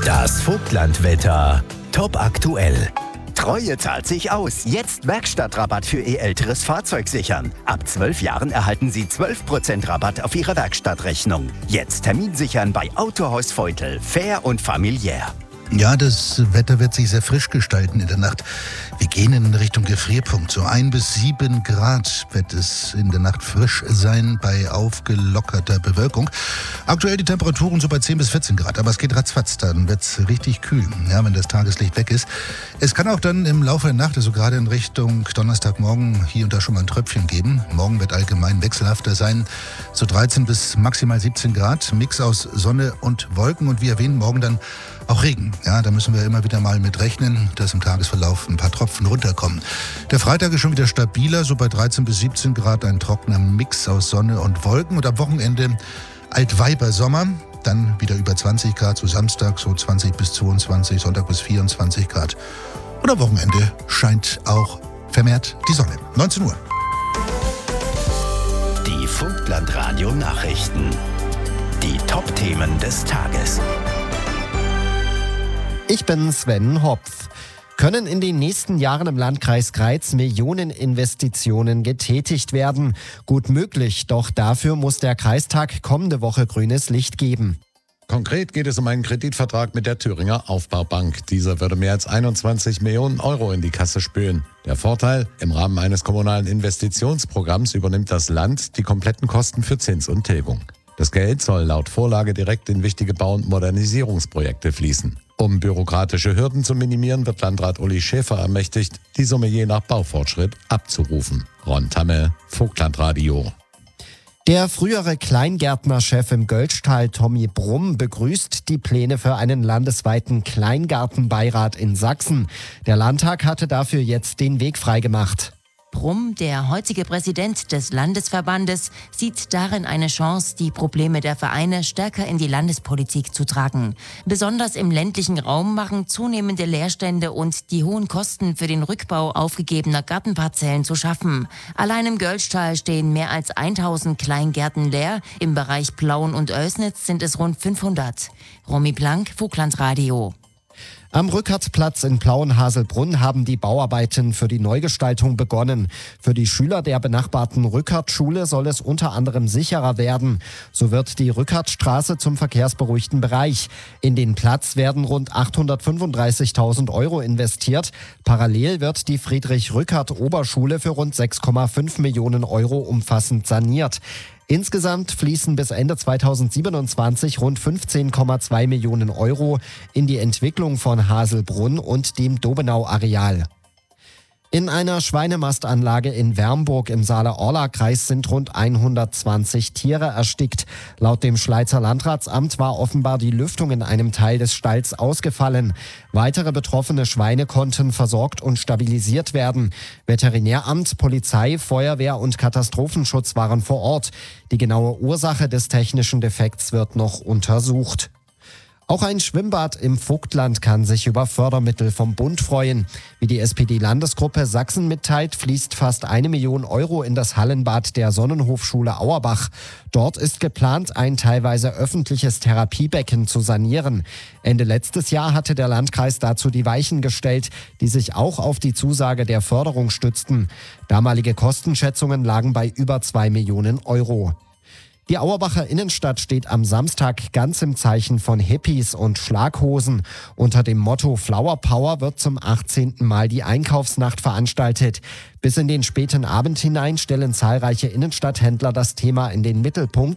Das Vogtlandwetter. Top aktuell. Treue zahlt sich aus. Jetzt Werkstattrabatt für Ihr älteres Fahrzeug sichern. Ab 12 Jahren erhalten Sie 12% Rabatt auf Ihre Werkstattrechnung. Jetzt Termin sichern bei Autohaus Veutel. Fair und familiär. Ja, das Wetter wird sich sehr frisch gestalten in der Nacht. Wir gehen in Richtung Gefrierpunkt. So 1 bis 7 Grad wird es in der Nacht frisch sein bei aufgelockerter Bewölkung. Aktuell die Temperaturen so bei 10 bis 14 Grad. Aber es geht ratzfatz, dann wird es richtig kühl, ja, wenn das Tageslicht weg ist. Es kann auch dann im Laufe der Nacht, also gerade in Richtung Donnerstagmorgen, hier und da schon mal ein Tröpfchen geben. Morgen wird allgemein wechselhafter sein. So 13 bis maximal 17 Grad. Mix aus Sonne und Wolken. Und wie erwähnt, morgen dann auch Regen. Ja, da müssen wir immer wieder mal mit rechnen, dass im Tagesverlauf ein paar Tropfen runterkommen. Der Freitag ist schon wieder stabiler, so bei 13 bis 17 Grad, ein trockener Mix aus Sonne und Wolken. Und am Wochenende Altweibersommer, dann wieder über 20 Grad, so Samstag so 20 bis 22, Sonntag bis 24 Grad. Und am Wochenende scheint auch vermehrt die Sonne. 19 Uhr. Die Vogtland-Radio-Nachrichten. Die Top-Themen des Tages. Ich bin Sven Hopf. Können in den nächsten Jahren im Landkreis Greiz Millioneninvestitionen getätigt werden? Gut möglich, doch dafür muss der Kreistag kommende Woche grünes Licht geben. Konkret geht es um einen Kreditvertrag mit der Thüringer Aufbaubank. Dieser würde mehr als 21 Millionen Euro in die Kasse spülen. Der Vorteil: Im Rahmen eines kommunalen Investitionsprogramms übernimmt das Land die kompletten Kosten für Zins und Tilgung. Das Geld soll laut Vorlage direkt in wichtige Bau- und Modernisierungsprojekte fließen. Um bürokratische Hürden zu minimieren, wird Landrat Uli Schäfer ermächtigt, die Summe je nach Baufortschritt abzurufen. Ron Tamme, Vogtlandradio. Der frühere Kleingärtnerchef im Göltzschtal, Tommy Brumm, begrüßt die Pläne für einen landesweiten Kleingartenbeirat in Sachsen. Der Landtag hatte dafür jetzt den Weg freigemacht. Brumm, der heutige Präsident des Landesverbandes, sieht darin eine Chance, die Probleme der Vereine stärker in die Landespolitik zu tragen. Besonders im ländlichen Raum machen zunehmende Leerstände und die hohen Kosten für den Rückbau aufgegebener Gartenparzellen zu schaffen. Allein im Göltzschtal stehen mehr als 1000 Kleingärten leer. Im Bereich Plauen und Oelsnitz sind es rund 500. Romy Blank, Vogtlandradio. Am Rückertplatz in Plauen-Haselbrunn haben die Bauarbeiten für die Neugestaltung begonnen. Für die Schüler der benachbarten Rückertschule soll es unter anderem sicherer werden. So wird die Rückertstraße zum verkehrsberuhigten Bereich. In den Platz werden rund 835.000 Euro investiert. Parallel wird die Friedrich-Rückert-Oberschule für rund 6,5 Millionen Euro umfassend saniert. Insgesamt fließen bis Ende 2027 rund 15,2 Millionen Euro in die Entwicklung von Haselbrunn und dem Dobenau-Areal. In einer Schweinemastanlage in Wernburg im Saale-Orla-Kreis sind rund 120 Tiere erstickt. Laut dem Schleizer Landratsamt war offenbar die Lüftung in einem Teil des Stalls ausgefallen. Weitere betroffene Schweine konnten versorgt und stabilisiert werden. Veterinäramt, Polizei, Feuerwehr und Katastrophenschutz waren vor Ort. Die genaue Ursache des technischen Defekts wird noch untersucht. Auch ein Schwimmbad im Vogtland kann sich über Fördermittel vom Bund freuen. Wie die SPD-Landesgruppe Sachsen mitteilt, fließt fast 1 Million Euro in das Hallenbad der Sonnenhofschule Auerbach. Dort ist geplant, ein teilweise öffentliches Therapiebecken zu sanieren. Ende letztes Jahr hatte der Landkreis dazu die Weichen gestellt, die sich auch auf die Zusage der Förderung stützten. Damalige Kostenschätzungen lagen bei über 2 Millionen Euro. Die Auerbacher Innenstadt steht am Samstag ganz im Zeichen von Hippies und Schlaghosen. Unter dem Motto Flower Power wird zum 18. Mal die Einkaufsnacht veranstaltet. Bis in den späten Abend hinein stellen zahlreiche Innenstadthändler das Thema in den Mittelpunkt.